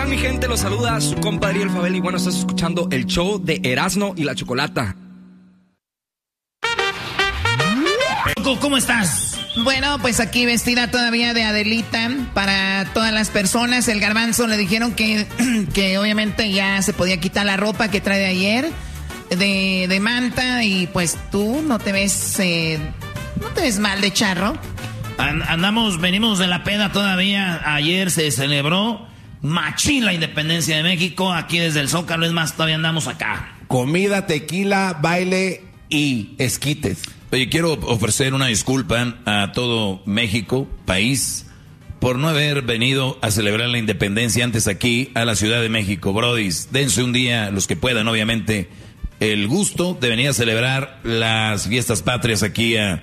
mi gente? Los saluda su compa Ariel Fabel y bueno, estás escuchando el show de Erasmo y la Chocolata. ¿Cómo estás? Bueno, pues aquí vestida todavía de Adelita para todas las personas. El Garbanzo le dijeron que obviamente ya se podía quitar la ropa que trae de ayer, de manta, y pues tú no te ves mal de charro. Venimos de la peda todavía. Ayer se celebró machín la independencia de México. Aquí desde el Zócalo, es más, todavía andamos acá. Comida, tequila, baile y esquites. Oye, quiero ofrecer una disculpa a todo México, país, por no haber venido a celebrar la independencia antes aquí a la Ciudad de México. Brodis, dense un día, los que puedan, obviamente, el gusto de venir a celebrar las fiestas patrias aquí a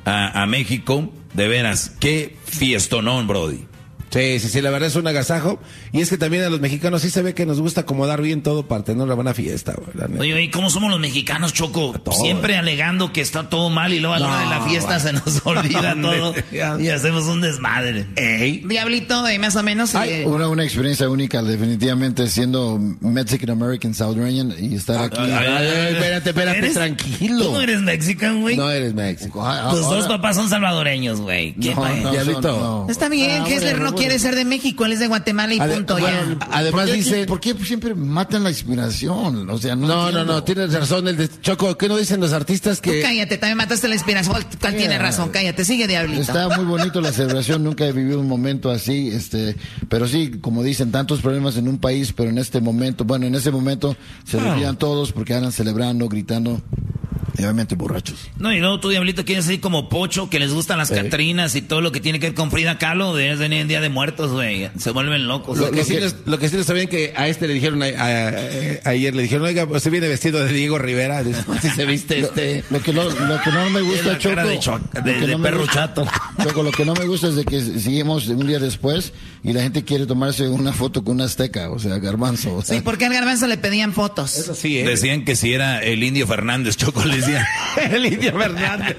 México. De veras, qué fiestonón, Brody. Sí, la verdad es un agasajo. Y es que también a los mexicanos sí se ve que nos gusta acomodar bien todo para tener una buena fiesta. Oye, ¿cómo somos los mexicanos, Choco? Siempre alegando que está todo mal y luego a la hora de la fiesta se nos olvida todo y hacemos un desmadre. Ey. Diablito, más o menos. Una experiencia única, definitivamente, siendo Mexican American Salvadoreño y estar aquí. Espérate, tranquilo. ¿Tú no eres mexicano, güey? No eres México. Tus dos papás son salvadoreños, güey. Diablito. Está bien, Kessler no quiere ser de México, él es de Guatemala y punto. Bueno, además dice, ¿por qué siempre matan la inspiración? O sea, no, tienes razón, el de Choco, ¿qué no dicen los artistas que...? Tú cállate, también mataste la inspiración. ¿Cuál tiene razón? Cállate, sigue, Diablito. Está muy bonito la celebración, nunca he vivido un momento así, pero sí, como dicen, tantos problemas en un país, pero en ese momento se olvidan todos porque andan celebrando, gritando. Y obviamente borrachos. No, y luego tú, Diablito, quieres ir como Pocho, que les gustan las Catrinas y todo lo que tiene que ver con Frida Kahlo, debes venir en Día de Muertos, güey. Se vuelven locos. Lo que sí no sabían que a le dijeron, ayer le dijeron, oiga, usted viene vestido de Diego Rivera, si se viste Lo que no me gusta, Choco, de perro chato. Choco, lo que no me gusta es de que seguimos un día después y la gente quiere tomarse una foto con un azteca, o sea, Garbanzo. O sea. Sí, porque al Garbanzo le pedían fotos. Eso sí, Decían que si era el Indio Fernández, Choco, le decían. El Indio Fernández.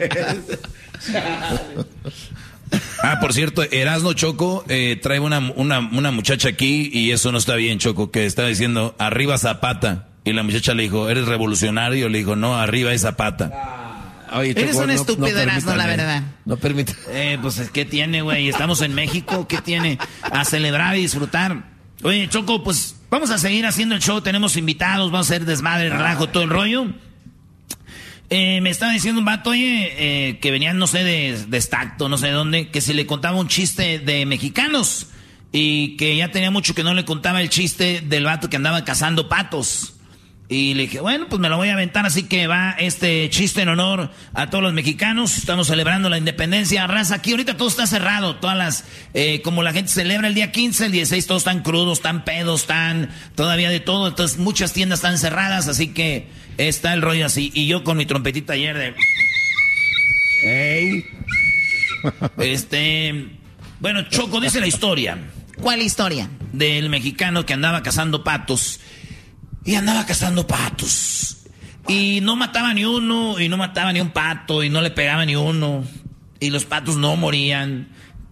Por cierto, Erasmo, Choco, trae una muchacha aquí y eso no está bien, Choco, que estaba diciendo, arriba Zapata. Y la muchacha le dijo, ¿eres revolucionario? Le dijo, no, arriba es Zapata. Oye, Choco, eres un estúpido, Erasmo, la verdad. No permite. Pues, ¿qué tiene, güey? Estamos en México, ¿qué tiene? A celebrar y disfrutar. Oye, Choco, pues, vamos a seguir haciendo el show. Tenemos invitados, vamos a hacer desmadre, relajo, todo el rollo. Me estaba diciendo un vato, oye, que venían, no sé, de Stacto, no sé de dónde, que se le contaba un chiste de mexicanos y que ya tenía mucho que no le contaba el chiste del vato que andaba cazando patos. Y le dije, bueno, pues me lo voy a aventar, así que va este chiste en honor a todos los mexicanos. Estamos celebrando la independencia, raza. Aquí ahorita todo está cerrado, todas las, como la gente celebra el día 15, el 16, todos están crudos, están pedos, están todavía de todo. Entonces muchas tiendas están cerradas, así que está el rollo así. Y yo con mi trompetita ayer de... Bueno, Choco, dice la historia. ¿Cuál historia? Del mexicano que andaba cazando patos. Y andaba cazando patos. Y no mataba ni uno, y no mataba ni un pato, y no le pegaba ni uno. Y los patos no morían.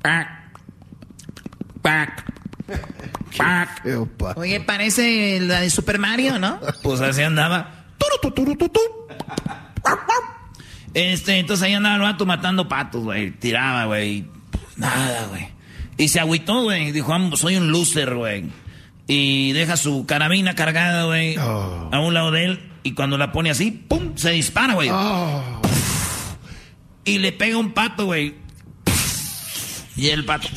Oye, parece la de Super Mario, ¿no? Pues así andaba. Entonces ahí andaba el vato matando patos, güey. Tiraba, güey. Nada, güey. Y se agüitó, güey. Dijo, soy un loser, güey. Y deja su carabina cargada, güey, a un lado de él. Y cuando la pone así, ¡pum! Se dispara, güey. Y le pega un pato, güey. Y el pato...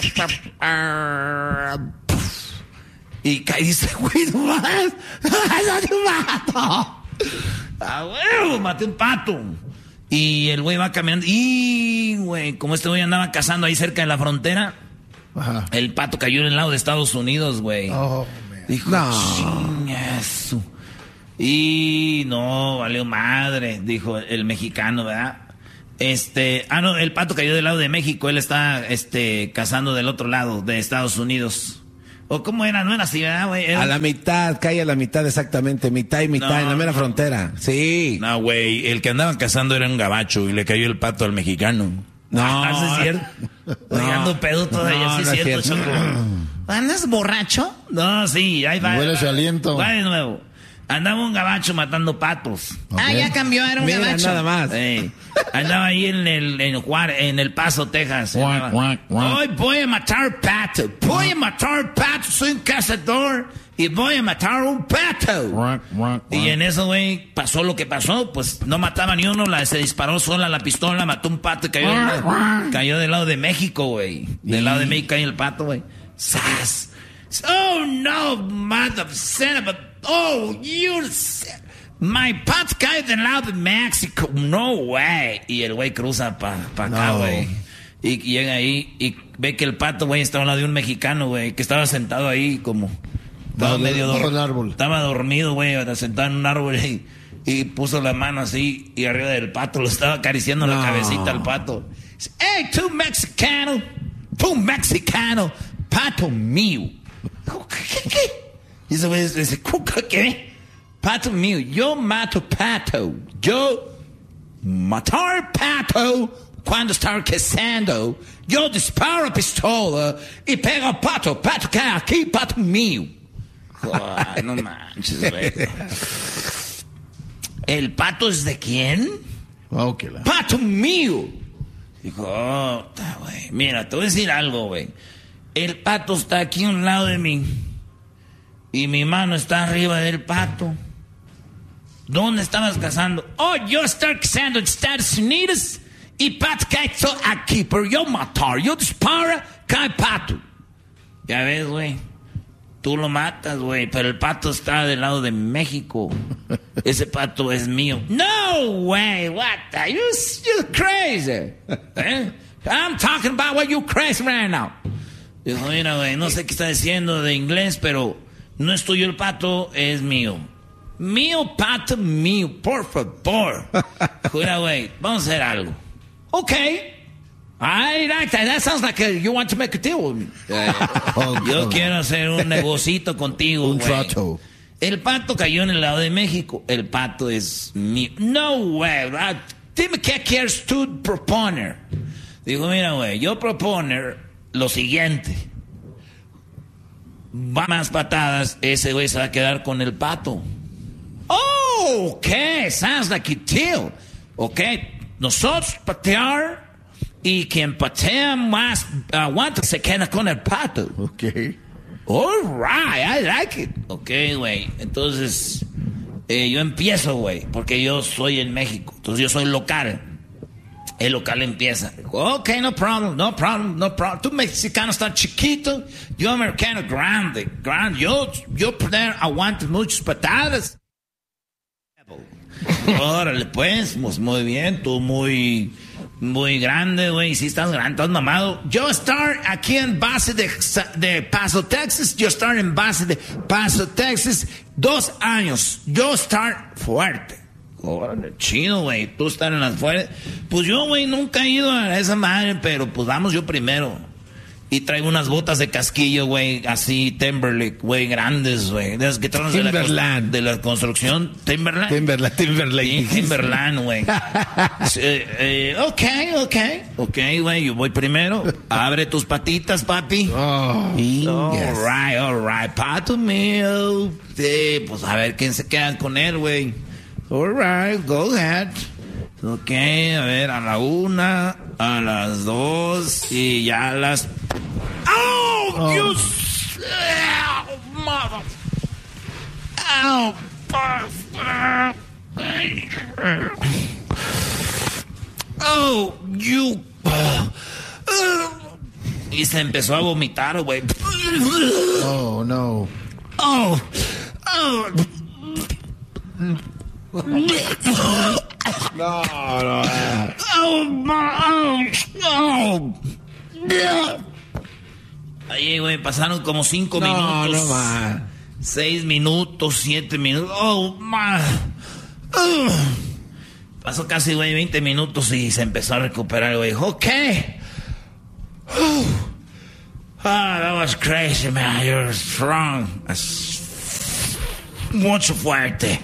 Y cae y dice, güey, no mames. ¡Maté un pato! Güey, maté un pato. Y el güey va caminando. Y, güey, como este güey andaba cazando ahí cerca de la frontera... Ajá. El pato cayó en el lado de Estados Unidos, güey. Dijo, chingazo. Y no, valió madre, dijo el mexicano, ¿verdad? No, el pato cayó del lado de México, él está, cazando del otro lado, de Estados Unidos. ¿O cómo era? No era así, ¿verdad, güey? A la mitad, cae a la mitad exactamente, mitad y mitad, en la mera frontera. Sí. No, güey, el que andaban cazando era un gabacho y le cayó el pato al mexicano. No, es cierto. Ando pedo todavía, sí es cierto, Choco. ¿Andas borracho? No, sí, ahí va. Huele su aliento. Va de nuevo. Andaba un gabacho matando patos. Okay. Ya cambió, era un gabacho. Nada más. Andaba ahí en el Paso, Texas. Hoy voy a matar pato. Voy a matar pato. Soy un cazador y voy a matar un pato. Y en eso, güey, pasó lo que pasó. Pues no mataba ni uno. Se disparó sola la pistola, mató un pato y cayó del lado de México, güey. Del lado de México cayó el pato, güey. ¡Sas! Oh, no, mother son of a... Oh, my pot cayó del lado de México. No way. Y el güey cruza para acá, güey. Y llega ahí y ve que el pato, güey, estaba al lado de un mexicano, güey, que estaba sentado ahí como... Estaba medio dormido. Estaba dormido, güey, sentado en un árbol y puso la mano así y arriba del pato lo estaba acariciando la cabecita al pato. Dice, hey, tú mexicano, pato mío. ¿Qué? Y ese güey dice, ¿qué? Pato mío, yo mato pato. Yo matar pato cuando está cazando. Yo disparo pistola y pego al pato. Pato que aquí, pato mío. Ay, no manches, güey. ¿El pato es de quién? Okay, Pato mío. Dijo, güey, mira, te voy a decir algo, güey. El pato está aquí a un lado de mí. Y mi mano está arriba del pato. ¿Dónde estabas cazando? Oh, yo estoy cazando en Estados Unidos. Y pato cae aquí, pero yo matar. Yo disparo, cae pato. Ya ves, güey. Tú lo matas, güey, pero el pato está del lado de México. Ese pato es mío. No way, what the... You're crazy. I'm talking about what you crazy right now. Dijo, mira, güey, no sé qué está diciendo de inglés, pero no es tuyo el pato, es mío. Mío, pato, mío, por favor. Mira, güey, vamos a hacer algo. Okay. I like that. That sounds like you want to make a deal with me. Yo quiero hacer un negocito contigo, un güey. trato. El pato cayó en el lado de México. El pato es mío. No, güey. Dime qué quieres tú proponer. Digo, mira, güey, yo proponer lo siguiente. Va más patadas, ese güey se va a quedar con el pato. Oh, okay. Sounds like a deal. Okay. Nosotros patear. Y quien patea más aguanta se queda con el pato. Ok. All right, I like it. Ok, güey. Entonces, yo empiezo, güey. Porque yo soy en México. Entonces yo soy local. El local empieza. Ok, no problem. Tú mexicano estás chiquito. Yo americano grande. Yo poder aguanto muchas patadas. Órale, pues muy bien. Tú muy grande, güey. Si estás grande, estás mamado. Yo estar aquí en base de Paso, Texas. Yo estar en base de Paso, Texas. 2 años. Yo estar fuerte. Órale, chido, güey. Tú estar en las fuertes. Pues yo, güey, nunca he ido a esa madre, pero pues vamos yo primero. Y traigo unas botas de casquillo, güey, así, Timberlake, güey, grandes, güey. De las que traen de la construcción. Timberland, güey. Ok, güey, yo voy primero. Abre tus patitas, papi. Oh, yes. All right, pato mío. Sí, pues a ver quién se queda con él, güey. All right, go ahead. Ok, a ver, a la 1, a las 2 y ya a las... ¡Oh! ¡You... ¡Mother! ¡Oh! ¡Oh! ¡You... Y se empezó a vomitar, güey. Oh, no. ¡Oh! No. Ahí, güey, pasaron como 5 minutos. No, man. 6 minutos, 7 minutos. Oh, man. Pasó casi, güey, 20 minutos y se empezó a recuperar, güey. Ok. That was crazy, man. You're strong. Mucho fuerte.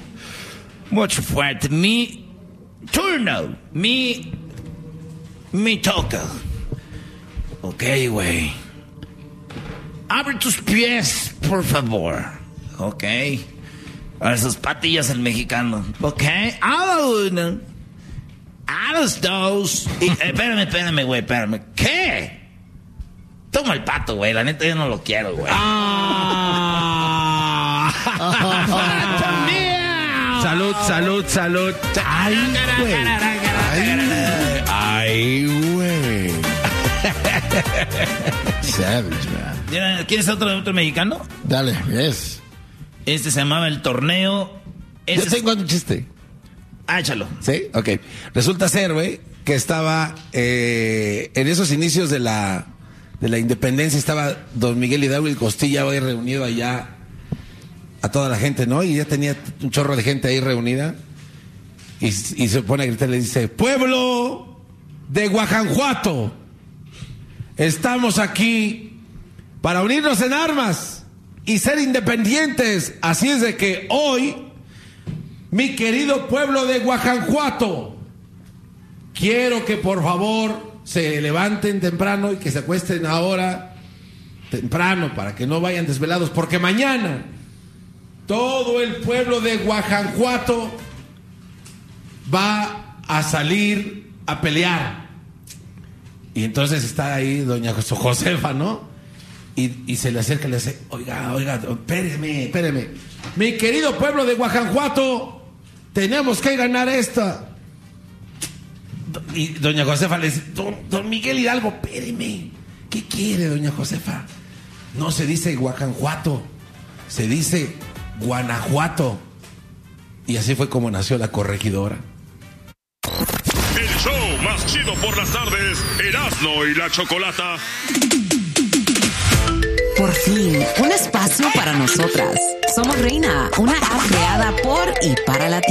Mi turno. Mi toca. Ok, güey. abre tus pies, por favor. Ok. A sus patillas el mexicano. Ok. A la una. A las dos. Y, espérame, güey, espérame. ¿Qué? Toma el pato, güey. La neta yo no lo quiero, güey. Salud. Ay, güey. Savage, man. ¿Quieres otro mexicano? Dale, yes. Este se llamaba El Torneo. Yo tengo un chiste. Échalo. ¿Sí? Ok. Resulta ser, güey, que estaba en esos inicios de la independencia, estaba don Miguel Hidalgo y Costilla, güey, reunido allá a toda la gente, ¿no? Y ya tenía un chorro de gente ahí reunida. Y se pone a gritar y le dice: pueblo de Guajanjuato, estamos aquí para unirnos en armas y ser independientes. Así es de que hoy, mi querido pueblo de Guajanjuato, quiero que por favor se levanten temprano y que se acuesten ahora temprano para que no vayan desvelados, porque mañana todo el pueblo de Guajanjuato va a salir a pelear. Y entonces está ahí doña Josefa, ¿no? Y se le acerca y le dice: oiga, espéreme. Mi querido pueblo de Guajanjuato, tenemos que ganar esta. Y doña Josefa le dice: don Miguel Hidalgo, espéreme. ¿Qué quiere, doña Josefa? No se dice Guajanjuato, se dice Guanajuato. Y así fue como nació la corregidora. El show más chido por las tardes, Erasmo y la Chocolata. Por fin, un espacio para nosotras. Somos Reina, una app creada por y para latinos.